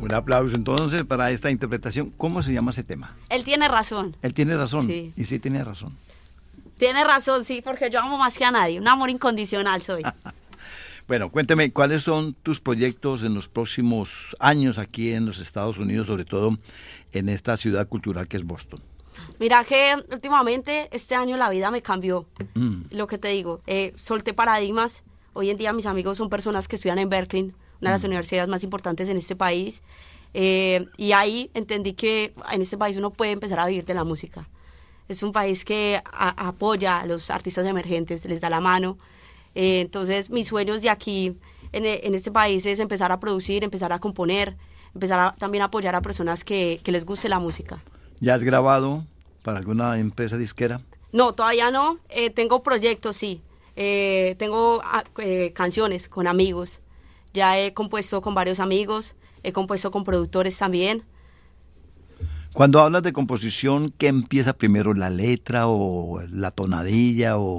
Un aplauso entonces para esta interpretación. ¿Cómo se llama ese tema? Él tiene razón. Él tiene razón. Sí. Y sí tiene razón. Tiene razón, sí, porque yo amo más que a nadie. Un amor incondicional soy. Bueno, cuénteme, ¿cuáles son tus proyectos en los próximos años aquí en los Estados Unidos, sobre todo en esta ciudad cultural que es Boston? Mira que últimamente este año la vida me cambió. Lo que te digo, solté paradigmas. Hoy en día mis amigos son personas que estudian en Berkeley, una de las universidades más importantes en este país. Y ahí entendí que en este país uno puede empezar a vivir de la música. Es un país que apoya a los artistas emergentes, les da la mano. Entonces mis sueños de aquí en este país es empezar a producir, empezar a componer, empezar también a apoyar a personas que les guste la música. ¿Ya has grabado para alguna empresa disquera? No, todavía no. Tengo proyectos, sí. Tengo canciones con amigos. Ya he compuesto con varios amigos, he compuesto con productores también. Cuando hablas de composición, ¿qué empieza primero, la letra o la tonadilla o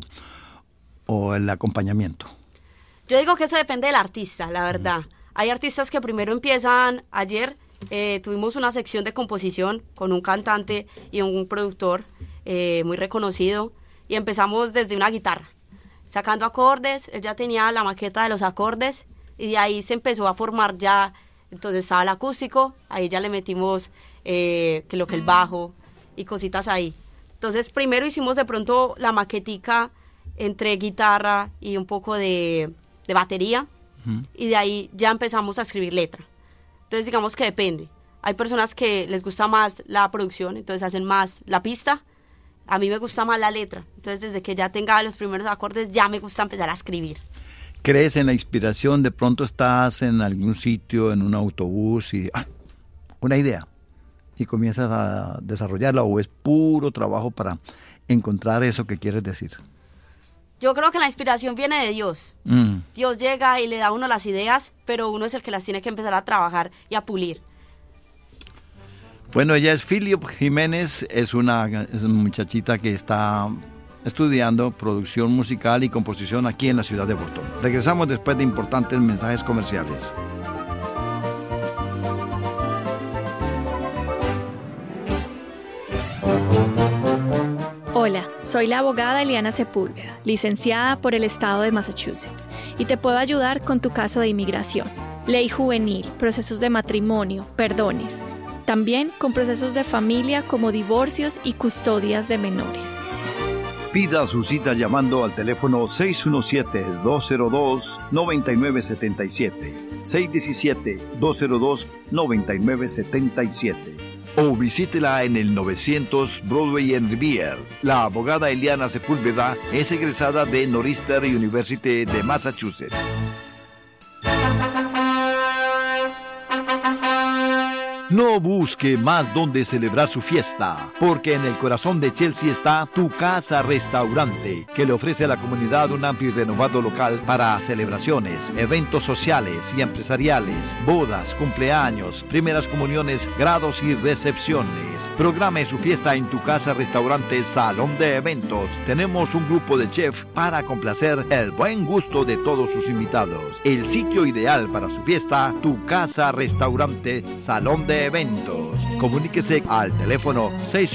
el acompañamiento? Yo digo que eso depende del artista, la verdad. Hay artistas que primero empiezan. Ayer tuvimos una sección de composición con un cantante y un productor muy reconocido y empezamos desde una guitarra, sacando acordes. Él ya tenía la maqueta de los acordes y de ahí se empezó a formar ya. Entonces estaba el acústico, ahí ya le metimos que el bajo y cositas ahí. Entonces primero hicimos de pronto la maquetica entre guitarra y un poco de batería, y de ahí ya empezamos a escribir letra. Entonces digamos que depende. Hay personas que les gusta más la producción, entonces hacen más la pista. A mí me gusta más la letra. Entonces desde que ya tenga los primeros acordes ya me gusta empezar a escribir. ¿Crees en la inspiración? De pronto estás en algún sitio, en un autobús y una idea y comienzas a desarrollarla, o es puro trabajo para encontrar eso que quieres decir. Yo creo que la inspiración viene de Dios. Dios llega y le da a uno las ideas, pero uno es el que las tiene que empezar a trabajar y a pulir. Bueno, ella es Philip Jiménez, es una muchachita que está estudiando producción musical y composición aquí en la ciudad de Boston. Regresamos después de importantes mensajes comerciales. Hola, soy la abogada Eliana Sepúlveda, licenciada por el estado de Massachusetts, y te puedo ayudar con tu caso de inmigración, ley juvenil, procesos de matrimonio, perdones, también con procesos de familia como divorcios y custodias de menores. Pida su cita llamando al teléfono 617-202-9977, 617-202-9977. O visítela en el 900 Broadway en Revere. La abogada Eliana Sepúlveda es egresada de Northeastern University de Massachusetts. No busque más donde celebrar su fiesta, porque en el corazón de Chelsea está Tu Casa Restaurante, que le ofrece a la comunidad un amplio y renovado local para celebraciones, eventos sociales y empresariales, bodas, cumpleaños, primeras comuniones, grados y recepciones. Programe su fiesta en Tu Casa Restaurante Salón de Eventos. Tenemos un grupo de chefs para complacer el buen gusto de todos sus invitados. El sitio ideal para su fiesta, Tu Casa Restaurante Salón de Eventos. Comuníquese al teléfono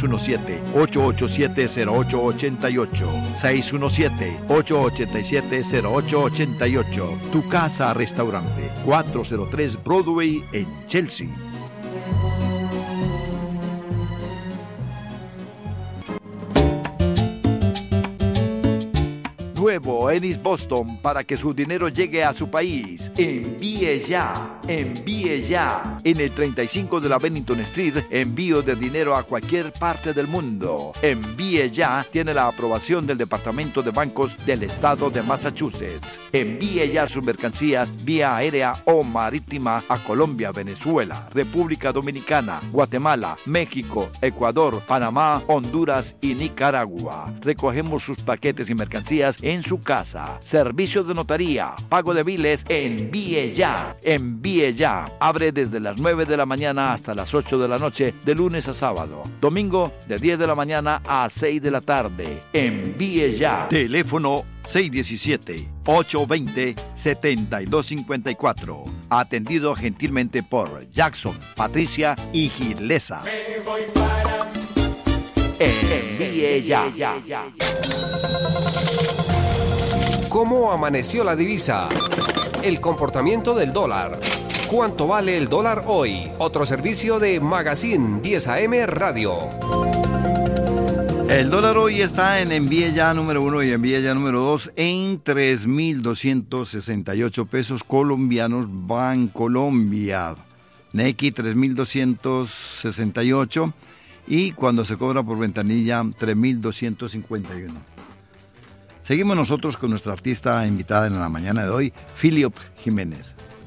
617-887-0888, 617-887-0888. Tu Casa Restaurante, 403 Broadway en Chelsea. Nuevo en East Boston para que su dinero llegue a su país. Envíe ya, envíe ya. En el 35 de la Bennington Street, envío de dinero a cualquier parte del mundo. Envíe ya tiene la aprobación del Departamento de Bancos del Estado de Massachusetts. Envíe ya sus mercancías vía aérea o marítima a Colombia, Venezuela, República Dominicana, Guatemala, México, Ecuador, Panamá, Honduras y Nicaragua. Recogemos sus paquetes y mercancías en su casa. Servicio de notaría, pago de biles, Envíe Ya. Envíe Ya. Abre desde las 9 de la mañana hasta las 8 de la noche, de lunes a sábado. Domingo, de 10 de la mañana a 6 de la tarde. Envíe Ya. Teléfono 617-820-7254. Atendido gentilmente por Jackson, Patricia y Gilesa. Envíe Ya. ¿Cómo amaneció la divisa? El comportamiento del dólar. ¿Cuánto vale el dólar hoy? Otro servicio de Magazine 10 AM Radio. El dólar hoy está en Envíe Ya número 1 y Envíe Ya número 2 en 3.268 pesos colombianos, Bancolombia. Nequi 3.268 y cuando se cobra por ventanilla 3.251. Seguimos nosotros con nuestra artista invitada en la mañana de hoy, Philip Jiménez.